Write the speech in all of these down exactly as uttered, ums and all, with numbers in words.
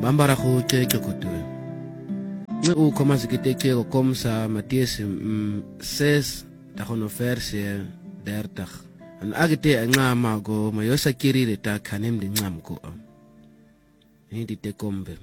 bambara go teke kotwe nge u koma zikiteke ko komsa Mattheus ses tagono verse dertig en agite ngama go mayosa kirire ta kanem de ngam ko hindi te kombe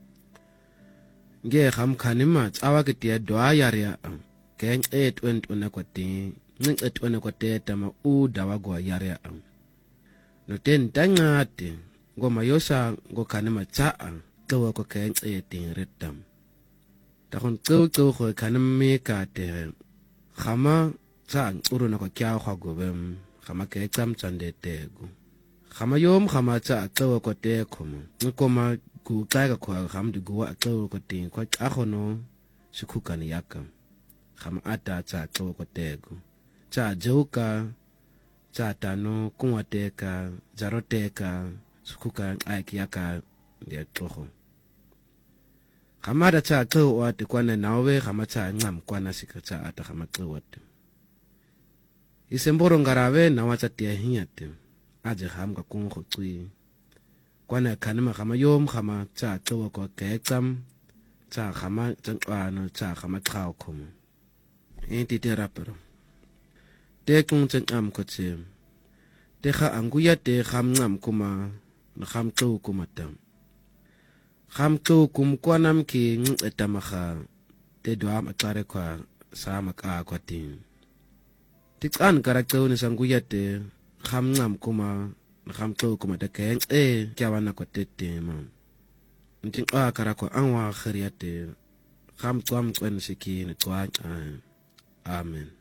nge kham khanima tsawa ke tia dwa yaria keng et went una kwati ning et una kwate tama u dawa go yaria no ten tangate go mayosa go khanima tsa tlo ko keng et retam ta kon tlo tlo go khanime ka te khama tsa uruna ko kya go go bem khama ke tsam tsande tego khama yom khama tsa tlo ko te khomo ngoma ku tsaga kwa kham de go tlo ko te ko akhono sikhukani yaka khama ata tsa tlo ko tego tsa joka tsa tano kuwateka zaroteka sikhuka aki yaka de tlogo khama da tsa tlo wa te kwana nawe khama tsa ngam kwana sikatsa ata khama tlo wat isemboro ngarawe na watsa tia hinyate aje kham ka kung go tsui kwana khanima khama yom khama tsa tlo ko ketsam tsa khama tsantwana tsa khama tlhao khomo enti te rapero te kung tsanam ko tse te kha anguya te kham ngam kuma na kham tlo kuma tam kham tlo kum kwanam ki ngetamaga te dwa matlare kwa sa maka kwa tin tikan karakter ni sanguya te kham ngam kuma na kham tlo kuma te ke e kyawana ko tete ma ntin a karako anwa khriate kham twam kwen siki ni twa amen.